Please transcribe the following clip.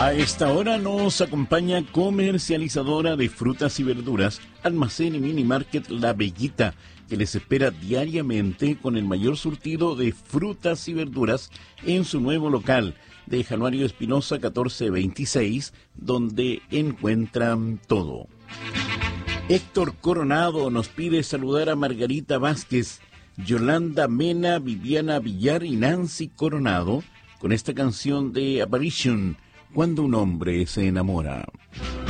A esta hora nos acompaña comercializadora de frutas y verduras, Almacén y Mini Market La Bellita, que les espera diariamente con el mayor surtido de frutas y verduras en su nuevo local de Januario Espinosa 1426, donde encuentran todo. Héctor Coronado nos pide saludar a Margarita Vázquez, Yolanda Mena, Viviana Villar y Nancy Coronado con esta canción de Apparition, Cuando un hombre se enamora.